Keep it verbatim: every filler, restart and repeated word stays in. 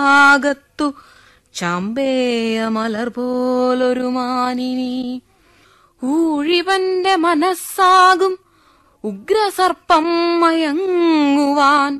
ആകത്തു ചാമ്പേയ മലർ പോലൊരു മാനിനി. ഊഴിവന്റെ മനസ്സാകും ഉഗ്രസർപ്പം മയങ്ങുവാൻ